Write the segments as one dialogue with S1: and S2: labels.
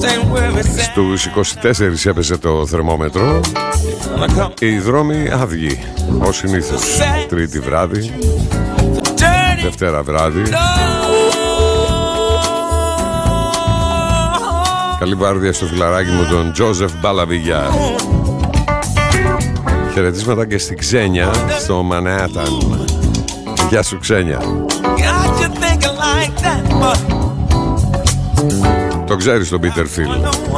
S1: Στους 24 έπεσε το θερμόμετρο. Οι δρόμοι άδειοι ως συνήθως. Τρίτη βράδυ, Δευτέρα βράδυ. Καλή βάρδια στο φιλαράκι μου τον Τζόζεφ Μπαλαβιγιά. Χαιρετίσματα και στη Ξένια στο Μανχάταν. Γεια σου Ξένια. Το ξέρεις τον Πίτερ Φιλ?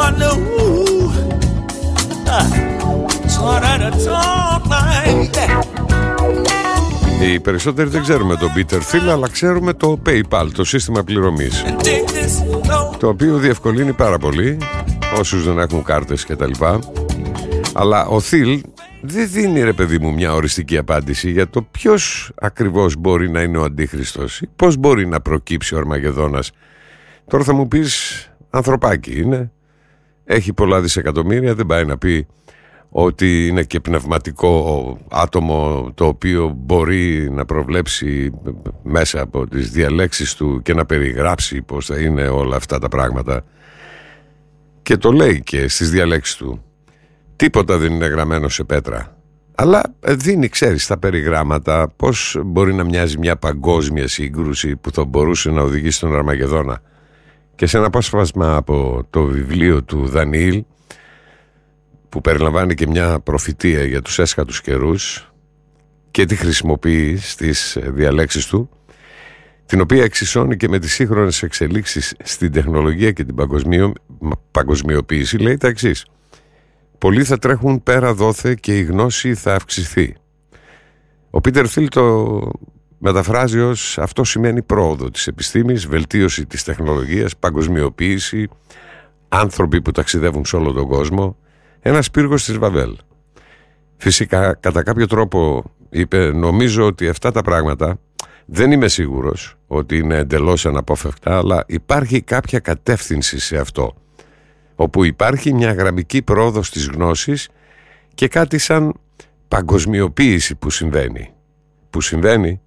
S1: Οι περισσότεροι δεν ξέρουμε τον Πίτερ Φιλ, αλλά ξέρουμε το PayPal, το σύστημα πληρωμής, το οποίο διευκολύνει πάρα πολύ όσους δεν έχουν κάρτες και τα λοιπά. Αλλά ο Φιλ δεν δίνει, ρε παιδί μου, μια οριστική απάντηση για το ποιος ακριβώς μπορεί να είναι ο Αντίχριστος ή πώς μπορεί να προκύψει ο Αρμαγεδόνας. Τώρα θα μου πεις, ανθρωπάκι είναι, έχει πολλά δισεκατομμύρια, δεν πάει να πει ότι είναι και πνευματικό άτομο το οποίο μπορεί να προβλέψει μέσα από τις διαλέξεις του και να περιγράψει πώς θα είναι όλα αυτά τα πράγματα. Και το λέει και στις διαλέξεις του. Τίποτα δεν είναι γραμμένο σε πέτρα. Αλλά δίνει, ξέρεις, τα περιγράμματα πώς μπορεί να μοιάζει μια παγκόσμια σύγκρουση που θα μπορούσε να οδηγήσει στον Αρμαγεδόνα. Και σε ένα απόσπασμα από το βιβλίο του Δανιήλ, που περιλαμβάνει και μια προφητεία για τους έσχατους καιρούς και τη χρησιμοποιεί στις διαλέξεις του, την οποία εξισώνει και με τις σύγχρονες εξελίξεις στην τεχνολογία και την παγκοσμιοποίηση, λέει τα εξής. Πολλοί θα τρέχουν πέρα δόθε και η γνώση θα αυξηθεί. Ο Πίτερ Φιλ το μεταφράζει ως αυτό σημαίνει πρόοδο της επιστήμης, βελτίωση της τεχνολογίας, παγκοσμιοποίηση, άνθρωποι που ταξιδεύουν σε όλο τον κόσμο, ένας πύργος της Βαβέλ. Φυσικά, κατά κάποιο τρόπο, είπε, νομίζω ότι αυτά τα πράγματα δεν είμαι σίγουρος ότι είναι εντελώς αναπόφευκτα, αλλά υπάρχει κάποια κατεύθυνση σε αυτό, όπου υπάρχει μια γραμμική πρόοδος της γνώσης και κάτι σαν παγκοσμιοποίηση που συμβαίνει. Που συμβαίνει,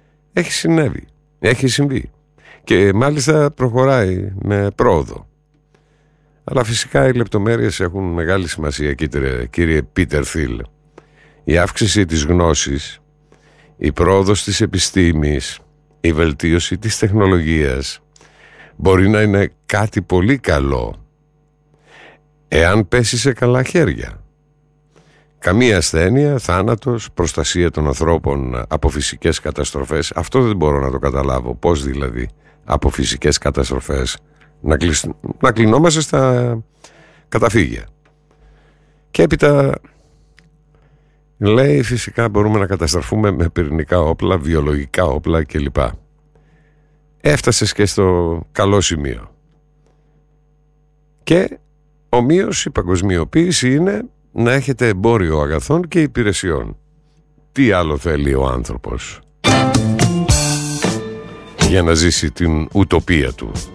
S1: έχει συμβεί και μάλιστα προχωράει με πρόοδο. Αλλά φυσικά οι λεπτομέρειες έχουν μεγάλη σημασία, κύριε Πίτερ Φιλ. Η αύξηση της γνώσης, η πρόοδος της επιστήμης, η βελτίωση της τεχνολογίας μπορεί να είναι κάτι πολύ καλό εάν πέσει σε καλά χέρια. Καμία ασθένεια, θάνατος, προστασία των ανθρώπων από φυσικές καταστροφές, αυτό δεν μπορώ να το καταλάβω. Πώς δηλαδή από φυσικές καταστροφές να κλεινόμαστε στα καταφύγια? Και έπειτα λέει φυσικά μπορούμε να καταστραφούμε με πυρηνικά όπλα, βιολογικά όπλα κλπ. Έφτασες και στο καλό σημείο. Και ομοίως η παγκοσμιοποίηση είναι να έχετε εμπόριο αγαθών και υπηρεσιών. Τι άλλο θέλει ο άνθρωπος για να ζήσει την ουτοπία του?